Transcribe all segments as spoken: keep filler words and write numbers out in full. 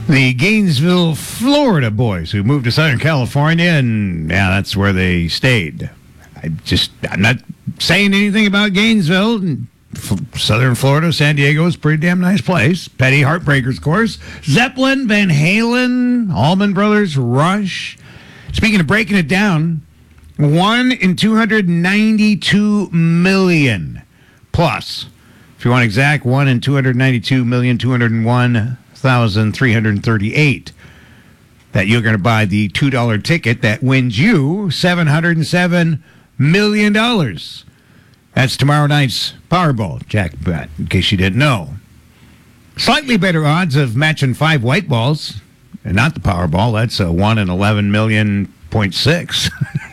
The Gainesville, Florida boys who moved to Southern California, and yeah, that's where they stayed. I just, I'm not saying anything about Gainesville. Southern Florida, San Diego is a pretty damn nice place. Petty Heartbreakers, of course. Zeppelin, Van Halen, Allman Brothers, Rush. Speaking of breaking it down, one in two hundred ninety-two million plus. If you want exact, one in two hundred ninety-two million, two hundred one thousand three hundred thirty-eight. That you're going to buy the two dollar ticket that wins you seven hundred seven million dollars. That's tomorrow night's Powerball jackpot, in case you didn't know. Slightly better odds of matching five white balls, and not the Powerball. That's a one in eleven million point six.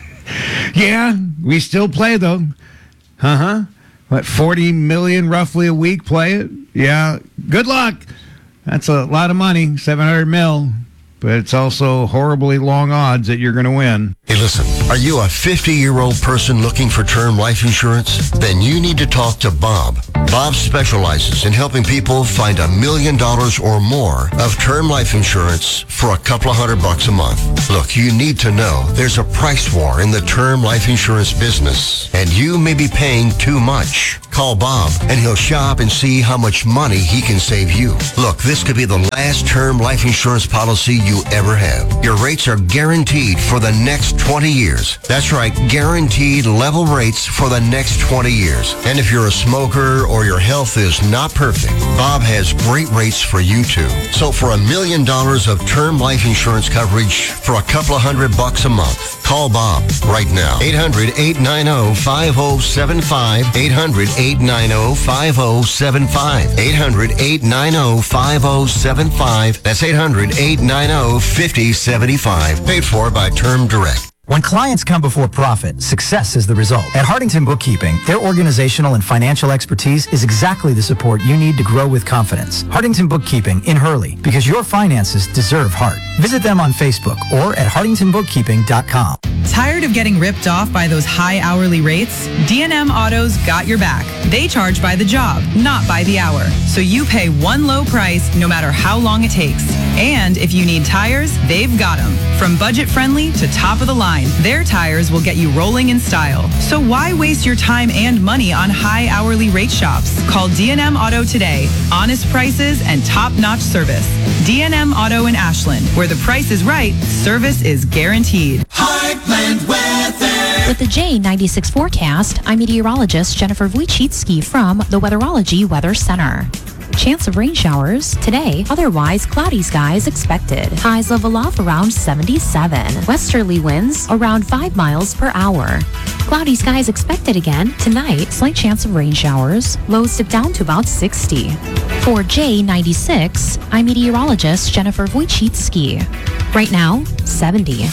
Yeah, we still play, though. Uh-huh. What, forty million roughly a week play it? Yeah, good luck. That's a lot of money, seven hundred mil. But it's also horribly long odds that you're going to win. Hey, listen, are you a fifty-year-old person looking for term life insurance? Then you need to talk to Bob. Bob specializes in helping people find a million dollars or more of term life insurance for a couple of hundred bucks a month. Look, you need to know there's a price war in the term life insurance business, and you may be paying too much. Call Bob, and he'll shop and see how much money he can save you. Look, this could be the last term life insurance policy you ever have. Your rates are guaranteed for the next twenty years. That's right, guaranteed level rates for the next twenty years. And if you're a smoker or your health is not perfect, Bob has great rates for you too. So for a million dollars of term life insurance coverage for a couple of hundred bucks a month, call Bob right now. eight hundred, eight nine zero, five zero seven five. eight hundred, eight nine zero, five zero seven five. eight hundred, eight nine zero, five zero seven five. That's eight hundred, eight nine zero, five zero seven five. Paid for by Term Direct. When clients come before profit, success is the result. At Hardington Bookkeeping, their organizational and financial expertise is exactly the support you need to grow with confidence. Hardington Bookkeeping in Hurley, because your finances deserve heart. Visit them on Facebook or at hardington bookkeeping dot com. Tired of getting ripped off by those high hourly rates? D and M Auto's got your back. They charge by the job, not by the hour. So you pay one low price no matter how long it takes. And if you need tires, they've got them. From budget-friendly to top of the line, their tires will get you rolling in style. So why waste your time and money on high hourly rate shops? Call D and M Auto today. Honest prices and top-notch service. D and M Auto in Ashland, where the price is right, service is guaranteed. Heartland Weather. With the J ninety-six forecast, I'm meteorologist Jennifer Wojcicki from the Weatherology Weather Center. Chance of rain showers today, otherwise cloudy skies expected. Highs level off around seventy-seven. Westerly winds around five miles per hour. Cloudy skies expected again tonight. Slight chance of rain showers. Lows dip down to about sixty. For J ninety-six, I'm meteorologist Jennifer Wojcicki. Right now, seventy.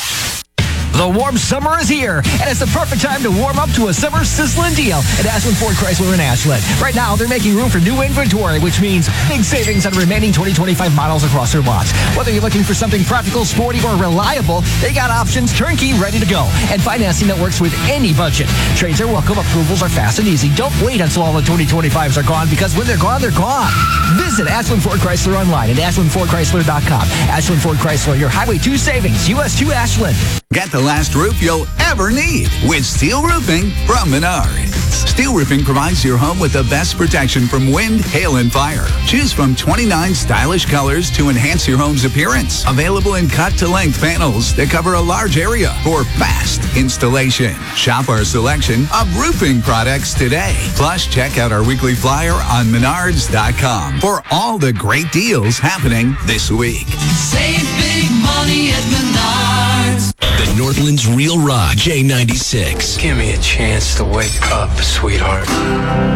The warm summer is here, and it's the perfect time to warm up to a summer sizzling deal at Ashland Ford Chrysler in Ashland. Right now, they're making room for new inventory, which means big savings on remaining twenty twenty-five models across their lots. Whether you're looking for something practical, sporty, or reliable, they got options turnkey ready to go, and financing that works with any budget. Trades are welcome, approvals are fast and easy. Don't wait until all the twenty twenty-fives are gone, because when they're gone, they're gone. Visit Ashland Ford Chrysler online at ashland ford chrysler dot com. Ashland Ford Chrysler, your Highway two savings, U S two Ashland. Get the last roof you'll ever need with Steel Roofing from Menards. Steel Roofing provides your home with the best protection from wind, hail, and fire. Choose from twenty-nine stylish colors to enhance your home's appearance. Available in cut-to-length panels that cover a large area for fast installation. Shop our selection of roofing products today. Plus, check out our weekly flyer on menards dot com for all the great deals happening this week. Save big money at Menards. The Northland's Real Rock J ninety-six. Give me a chance to wake up, sweetheart.